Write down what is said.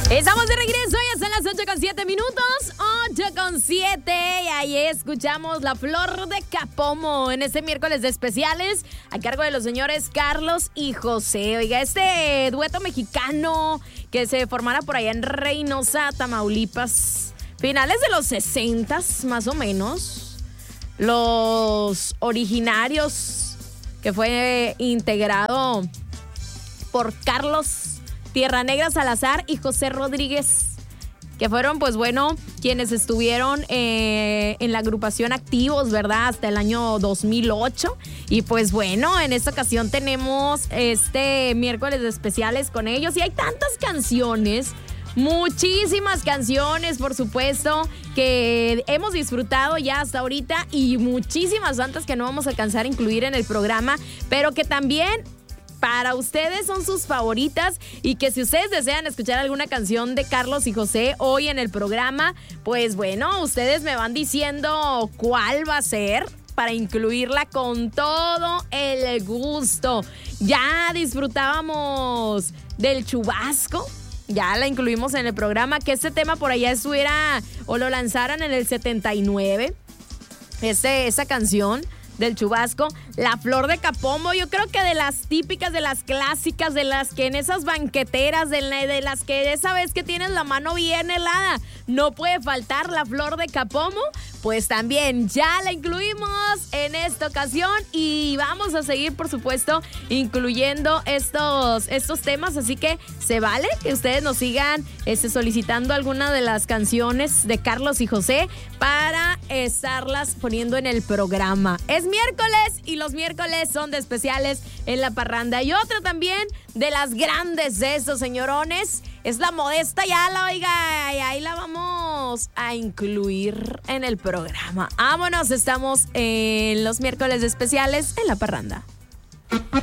Estamos de regreso, ya son las 8:07, 8:07, y ahí escuchamos La Flor de Capomo en este miércoles de especiales a cargo de los señores Carlos y José. Oiga, este dueto mexicano que se formara por allá en Reynosa, Tamaulipas, finales de los 60s más o menos, los originarios, que fue integrado por Carlos Tierra Negra Salazar y José Rodríguez, que fueron, pues bueno, quienes estuvieron en la agrupación activos, ¿verdad? Hasta el año 2008. Y pues bueno, en esta ocasión tenemos este miércoles de especiales con ellos. Y hay tantas canciones, muchísimas canciones, por supuesto, que hemos disfrutado ya hasta ahorita y muchísimas tantas que no vamos a alcanzar a incluir en el programa, pero que también para ustedes son sus favoritas, y que si ustedes desean escuchar alguna canción de Carlos y José hoy en el programa, pues bueno, ustedes me van diciendo cuál va a ser para incluirla con todo el gusto. Ya disfrutábamos del Chubasco, ya la incluimos en el programa, que este tema por allá estuviera o lo lanzaran en el 79, esa canción del Chubasco. La Flor de Capomo, yo creo que de las típicas, de las clásicas, de las que en esas banqueteras, de las que esa vez que tienes la mano bien helada, no puede faltar La Flor de Capomo. Pues también ya la incluimos en esta ocasión y vamos a seguir, por supuesto, incluyendo estos temas, así que se vale que ustedes nos sigan solicitando alguna de las canciones de Carlos y José para estarlas poniendo en el programa. Es miércoles y los miércoles son de especiales en La Parranda, y otra también de las grandes de estos señorones es La Modesta Yala, oiga, y ahí la vamos a incluir en el programa. Vámonos, estamos en los miércoles especiales en La Parranda.